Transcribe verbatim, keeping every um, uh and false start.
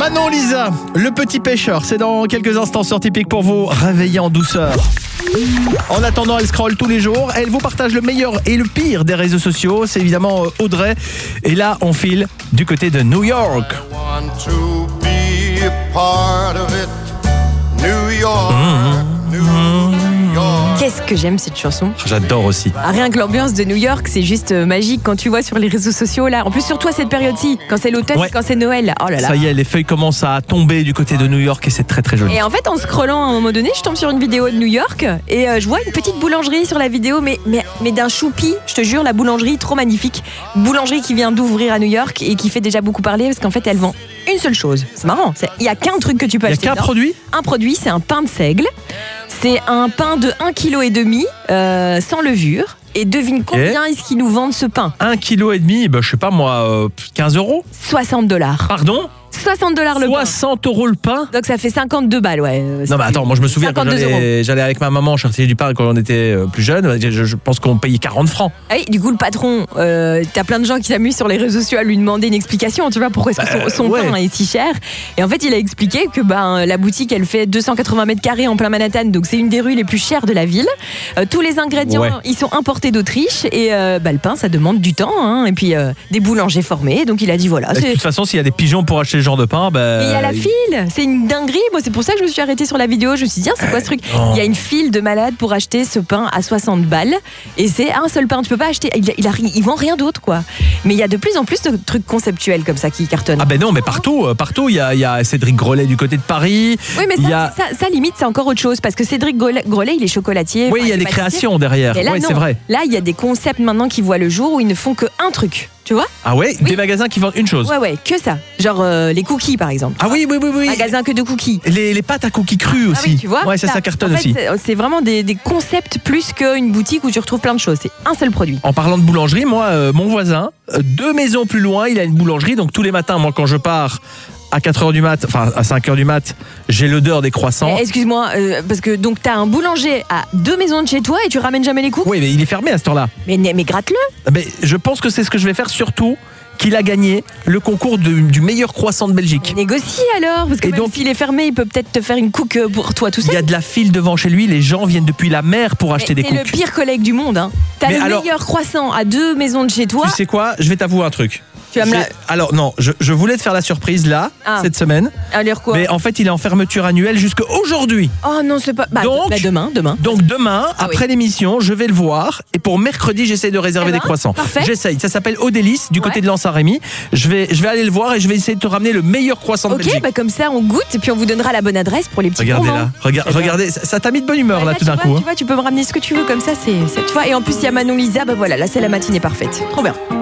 Manon Lisa, le petit pêcheur, c'est dans quelques instants sur Typique pour vous réveiller en douceur. En attendant, elle scrolle tous les jours. Elle vous partage le meilleur et le pire des réseaux sociaux. C'est évidemment Audrey. Et là, on file du côté de New York. I want to be a part of it. New York, Mmh. New York. Qu'est-ce que j'aime cette chanson. J'adore aussi. Ah, rien que l'ambiance de New York, c'est juste euh, magique quand tu vois sur les réseaux sociaux là. En plus surtout à cette période-ci, quand c'est l'automne, Ouais. quand c'est Noël. Oh là là. Ça y est, les feuilles commencent à tomber du côté de New York et c'est très très joli. Et en fait, en scrollant à un moment donné, je tombe sur une vidéo de New York et euh, je vois une petite boulangerie sur la vidéo, mais, mais, mais d'un choupi, je te jure, la boulangerie trop magnifique. Boulangerie qui vient d'ouvrir à New York et qui fait déjà beaucoup parler parce qu'en fait, elle vend une seule chose. C'est marrant, il n'y a qu'un truc que tu peux Il n'y a acheter. qu'un dedans. produit. Un produit, c'est un pain de seigle. C'est un pain de un virgule cinq kg euh, sans levure. Et devine combien est-ce qu'ils nous vendent ce pain? Un kilo et demi, bah, je sais pas moi, euh, quinze euros. soixante dollars. Pardon? soixante dollars le pain. soixante euros le pain. Donc ça fait cinquante-deux balles, ouais. Non mais attends, moi je me souviens quand cinquante-deux euros. j'allais, j'allais avec ma maman chercher du pain quand on était euh, plus jeune, je, je pense qu'on payait quarante francs. Ah oui, du coup le patron, euh, t'as plein de gens qui s'amusent sur les réseaux sociaux à lui demander une explication, tu vois, pourquoi est-ce que son, Bah, son ouais. pain est si cher. Et en fait il a expliqué que ben, la boutique elle fait deux cent quatre-vingts mètres carrés en plein Manhattan, donc c'est une des rues les plus chères de la ville. Euh, tous les ingrédients, Ouais. ils sont importés d'Autriche et euh, bah, le pain ça demande du temps, hein, et puis euh, des boulangers formés, donc il a dit voilà. Et de c'est- toute façon, s'il y a des pigeons pour acheter ce genre de pain, bah, Mais il y a la il- file, c'est une dinguerie. Moi, c'est pour ça que je me suis arrêtée sur la vidéo. Je me suis dit, tiens, c'est quoi ce truc? non. Il y a une file de malades pour acheter ce pain à soixante balles. Et c'est un seul pain. Tu peux pas acheter. Il, il, a, il vend rien d'autre, quoi. Mais il y a de plus en plus de trucs conceptuels comme ça qui cartonnent. Ah ben non, mais partout, euh, partout, il y a, il y a Cédric Grolet du côté de Paris. Oui, mais il ça, y a- ça, ça, limite, c'est encore autre chose. Parce que Cédric Grolet, Grolet, il est chocolatier. Oui, enfin, il y a est des pâtissier. créations derrière. Et là, Oui, non. c'est vrai. Là, il y a des concepts maintenant qui voient le jour où ils ne font qu'un truc. Tu vois? Ah ouais, Oui. des magasins qui vendent une chose. Ouais, ouais, que ça. Genre euh, les cookies, par exemple. Ah oui, oui, oui, oui. Magasin que de cookies. Les, les pâtes à cookies crus Ah aussi. oui, tu vois, ouais, ça, ça cartonne en fait, aussi. c'est- C'est vraiment des, des concepts plus qu'une boutique où tu retrouves plein de choses. C'est un seul produit. En parlant de boulangerie, moi, euh, mon voisin, euh, deux maisons plus loin, il a une boulangerie. Donc tous les matins, moi, quand je pars à quatre heures du mat, enfin à cinq heures du mat, j'ai l'odeur des croissants. Eh, Excuse-moi, euh, parce que donc t'as un boulanger à deux maisons de chez toi et tu ramènes jamais les cookies. Oui, mais il est fermé à cette heure-là. Mais, mais gratte-le. Mais je pense que c'est ce que je vais faire, surtout qu'il a gagné le concours de- du meilleur croissant de Belgique. Négocie alors, parce que Et même donc- s'il est fermé, il peut peut-être te faire une cook euh, pour toi tout Il y seul. a de la file devant chez lui, les gens viennent depuis la mer pour acheter Mais des t'es le cookies. pire collègue du monde. Hein. T'as Mais le alors- meilleur croissant à deux maisons de chez toi. Tu sais quoi? Je vais t'avouer un truc. Tu vas me la- J'ai- Alors non, je, je voulais te faire la surprise là, Ah. cette semaine. Alors quoi? Mais en fait, il est en fermeture annuelle jusqu'à aujourd'hui. Oh non, c'est pas. Bah, Donc- bah, demain, demain. Donc demain, Ah après l'émission, je vais le voir. Et pour mercredi, j'essaie de réserver Eh ben, des croissants. parfait. J'essaye. Ça s'appelle Odélis, du Ouais. côté de l'Anse-Saint-Rémy. Je vais, je vais aller le voir et je vais essayer de te ramener le meilleur croissant de Ok, Belgique. bah comme ça on goûte et puis on vous donnera la bonne adresse pour les petits Regardez moments. là. Regarde, J'adore. regardez, ça ça t'a mis de bonne humeur Ouais, là, là, tout tu d'un vois, coup. Tu hein. vois, tu peux me ramener ce que tu veux comme ça, c'est, c'est- tu vois. Et en plus, il y a Manon Lisa, bah voilà, là c'est la matinée parfaite. Trop bien.